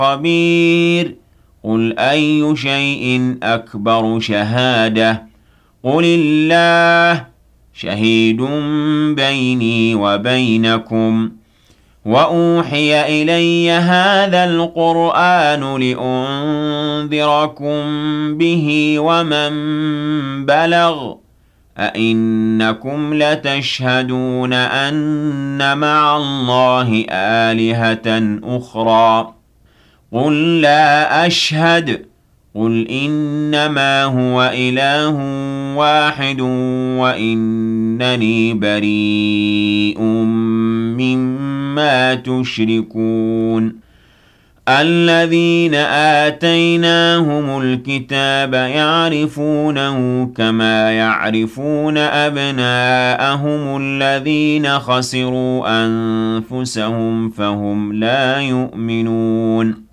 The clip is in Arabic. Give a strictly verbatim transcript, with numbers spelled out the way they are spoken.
خبير قل أي شيء أكبر شهادة قل الله شهيد بيني وبينكم وأوحي إلي هذا القرآن لأنذركم به ومن بلغ أئنكم لتشهدون أن مع الله آلهة أخرى قل لا أشهد قل إنما هو إله واحد وإنني بريء مما تشركون الذين آتيناهم الكتاب يعرفونه كما يعرفون أبناءهم الذين خسروا أنفسهم فهم لا يؤمنون